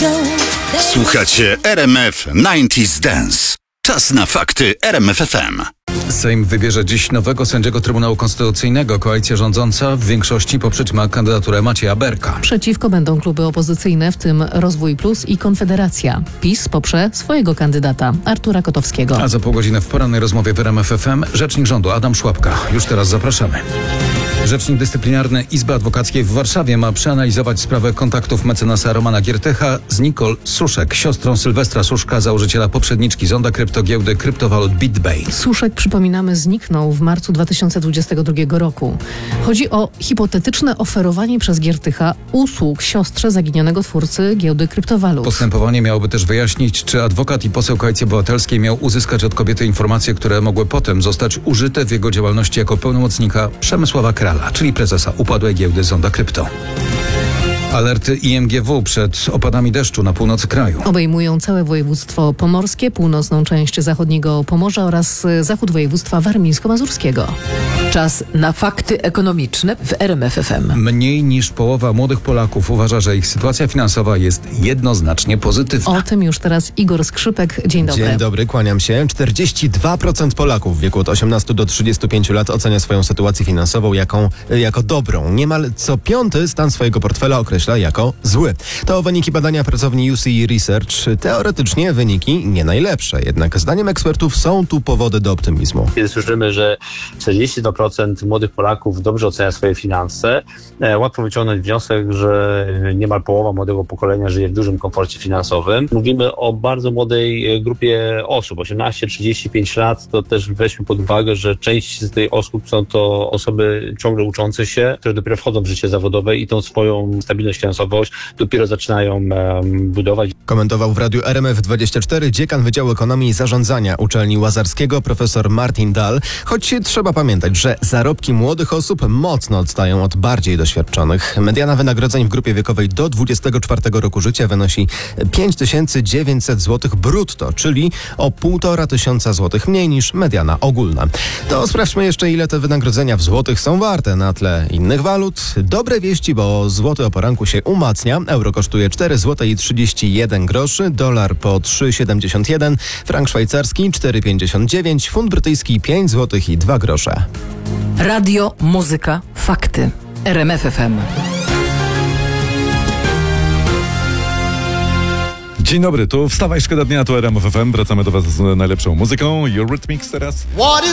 Słuchacie RMF 90s Dance. Czas na fakty RMF FM. Sejm wybierze dziś nowego sędziego Trybunału Konstytucyjnego. Koalicja rządząca w większości poprzeć ma kandydaturę Macieja Berka. Przeciwko będą kluby opozycyjne, w tym Rozwój Plus i Konfederacja. PiS poprze swojego kandydata, Artura Kotowskiego. A za pół godziny w porannej rozmowie w RMF FM rzecznik rządu Adam Szłapka. Już teraz zapraszamy. Rzecznik dyscyplinarny Izby Adwokackiej w Warszawie ma przeanalizować sprawę kontaktów mecenasa Romana Giertycha z Nicole Suszek, siostrą Sylwestra Suszka, założyciela poprzedniczki Zonda Kryptogiełdy kryptowalut BitBay. Suszek, przypominamy, zniknął w marcu 2022 roku. Chodzi o hipotetyczne oferowanie przez Giertycha usług siostrze zaginionego twórcy giełdy kryptowalut. Postępowanie miałoby też wyjaśnić, czy adwokat i poseł Koalicji Obywatelskiej miał uzyskać od kobiety informacje, które mogły potem zostać użyte w jego działalności jako pełnomocnika Przemysława Krala, czyli prezesa upadłej giełdy Zonda Krypto. Alerty IMGW przed opadami deszczu na północy kraju. Obejmują całe województwo pomorskie, północną część zachodniego Pomorza oraz zachód województwa warmińsko-mazurskiego. Czas na fakty ekonomiczne w RMF FM. Mniej niż połowa młodych Polaków uważa, że ich sytuacja finansowa jest jednoznacznie pozytywna. O tym już teraz Igor Skrzypek. Dzień dobry. Dzień dobry, kłaniam się. 42% Polaków w wieku od 18 do 35 lat ocenia swoją sytuację finansową jako dobrą. Niemal co piąty stan swojego portfela określa jako zły. To wyniki badania pracowni UCE Research. Teoretycznie wyniki nie najlepsze, jednak zdaniem ekspertów są tu powody do optymizmu. Kiedy słyszymy, że 42% młodych Polaków dobrze ocenia swoje finanse, łatwo wyciągnąć wniosek, że niemal połowa młodego pokolenia żyje w dużym komforcie finansowym. Mówimy o bardzo młodej grupie osób, 18-35 lat, to też weźmy pod uwagę, że część z tych osób są to osoby ciągle uczące się, które dopiero wchodzą w życie zawodowe i tą swoją stabilność finansowość dopiero zaczynają budować. Komentował w radiu RMF24 dziekan Wydziału Ekonomii i Zarządzania Uczelni Łazarskiego profesor Martin Dahl. Choć trzeba pamiętać, że zarobki młodych osób mocno odstają od bardziej doświadczonych. Mediana wynagrodzeń w grupie wiekowej do 24 roku życia wynosi 5900 zł brutto, czyli o 1500 zł mniej niż mediana ogólna. To sprawdźmy jeszcze, ile te wynagrodzenia w złotych są warte na tle innych walut. Dobre wieści, bo złoty o poranku się umacnia. Euro kosztuje 4 zł i 31 groszy, dolar po 3,71, frank szwajcarski 4,59, funt brytyjski 5 zł i 2 grosze. Radio, muzyka, fakty. RMF FM. Dzień dobry, tu Wstawaj, szkoda dnia, tu RMF FM. Wracamy do Was z najlepszą muzyką. Eurythmics teraz.